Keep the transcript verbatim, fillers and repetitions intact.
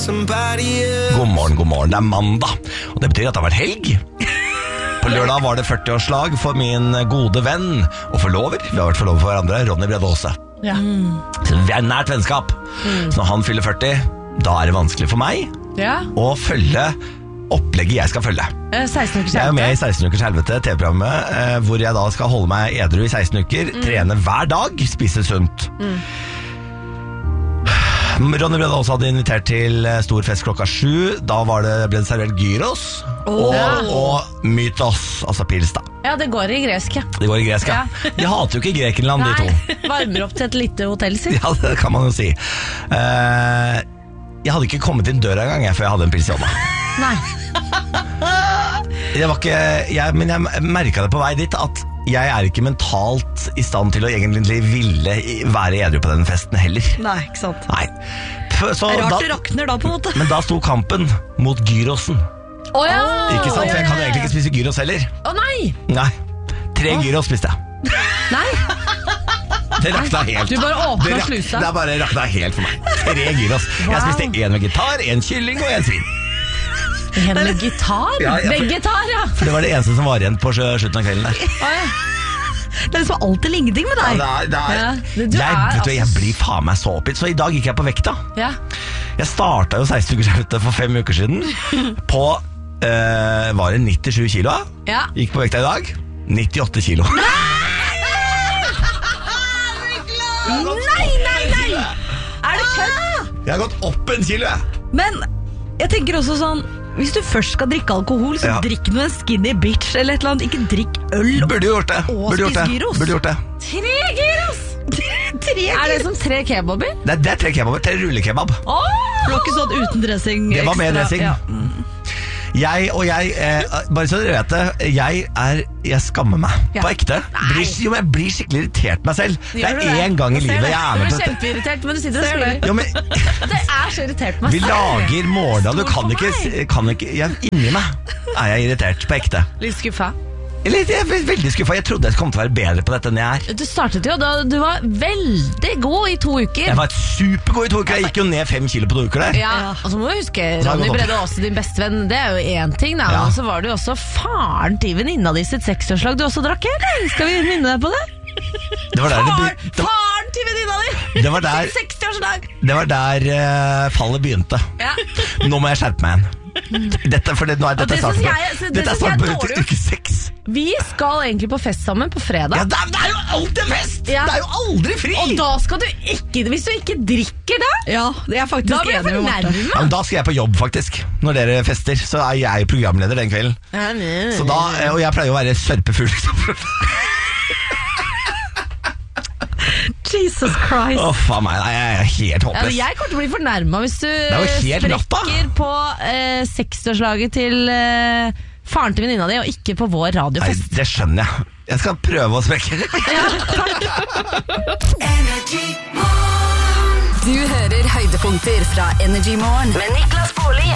God morgen, god morgen, det er mandag. Og det betyr at det har vært helg. På lørdag var det førti-årslag for min gode venn og forlover. Vi har vært forlover for hverandre, Ronny Brede Aase. Ja. Mm. Så vi er nært vennskap. mm. Så når han fyller førti, da er det vanskelig for meg ja. å følge opplegget jeg skal følge. seksten ukers helvete. Jeg er med i seksten ukers helvete, T V-programmet, eh, hvor jeg da skal holde meg edru i seksten uker, mm. trene hver dag, spise sunt. Mm. Ronny Brede Aase hadde invitert til stor fest klokka sju. Da var det, ble det servert gyros oh. og, og mytos, altså pils da. Ja, det går i gresk, ja. Det går i gresk, ja. ja. De hater jo ikke Grekenland, de to. Nei, varmer opp til et lite hotell, si. Ja, det kan man jo si. Uh, jeg hadde ikke kommet inn døra en gang jeg, før jeg hadde en pils i hånda. Nei. Det var ikke, jeg, men jeg merket det på vei dit at jeg er ikke mentalt i stand til å egentlig ville være edru på den festen heller. Nei, ikke sant. Nei. Så det er rart da, det rakner da, på en måte. Men da sto kampen mot gyrosen. Å ja! Ikke sant, for jeg kan jo egentlig ikke spise gyros heller. Å nei! Nei, tre oh. gyros spiste jeg. Nei. Det rakna helt. Du bare åpner og slusa. Det er bare rakna helt for meg. Tre gyros. Wow. Jeg spiste en vegetar, en kylling og en svin. En vegetar? Ja, ja, vegetar, ja. For det var det eneste som var igjen på slutten av kvelden der. Ah, ja. Det er liksom alltid ingenting med deg. Ja, det er, det er, ja, det, jeg, er, vet du, jeg blir faen meg så oppgitt. Så i dag gikk jeg på vekta. Ja. Jeg startet jo seksten ukers helvete for fem uker siden. På uh, var det nittisju kilo. Ja. Gikk på vekta i dag nittiåtte kilo. Nei, nei, nei! Er det kødd? Jeg har gått opp en kilo, jeg. Men jeg tenker også sånn, hvis du først skal drikke alkohol, så ja. drikk noe en skinny bitch eller et eller annet. Ikke drikk øl Burde gjort det. og Burde gjort spis det. gyros. Burde gjort det. Tre gyros! tre gyros. Er det som tre kebaber? Det, det er tre kebaber, tre rullekebab. Oh! Det var ikke sånn uten dressing. Det var med ekstra. dressing. Ja. Mm. Jeg, og jeg, eh, bare så dere vet det, jeg er, jeg skammer meg, ja. På ekte. Blir, jo, jeg blir skikkelig irritert meg selv. Det er en gang i livet jeg er med på dette. Du er kjempeirritert, men du sitter og smiler. Jo, men, det er så irritert meg. Vi lager morgen, du kan ikke, kan ikke jeg, inni meg er jeg irritert på ekte. Litt skuffa. Eller, jeg er veldig skuffet. Jeg trodde jeg kom til å være bedre på dette enn jeg er. Du startet jo da du var veldig god i to uker. Jeg var supergod i to uker. Jeg gikk jo ned fem kilo på to uker der. Ja, og så må du huske Ronny Brede Aase, din bestevenn. Det er jo en ting da. Ja. Og så var det jo også faren til venninna di sitt seksårslag du også drakk, eller? Skal vi minne deg på det? Det var der Far, det be... Faren til venninna di! Det var der, sekstiårslag. Det var der uh, fallet begynte. Ja. Nå må jeg skjerpe meg igjen. Dette, for det, nå er dette det starten jeg, på, dette er starten på uke, uke seks. Vi skal egentlig på fest sammen på fredag. Ja, det, er, det er jo alltid fest! Ja. Det er jo aldri fri! Og da skal du ikke, hvis du ikke drikker da, ja, det er faktisk da blir jeg fornærmet. Ja, men da skal jeg på jobb faktisk. Når dere fester, så er jeg programleder den kvelden. Ja, ne, så da, og jeg pleier å være sørpefull liksom. Jesus Christ. Å, faen meg, jeg er helt håpløs. Ja, jeg kommer til å bli fornærmet hvis du sprekker på eh, sekstiårslaget til eh, faren til venninna di, og ikke på vår radiofest. Nei, det skjønner jeg. Jeg skal prøve å sprekke. Ja, du hører høydepunkter fra Energy Morgen med Niklas Baarli.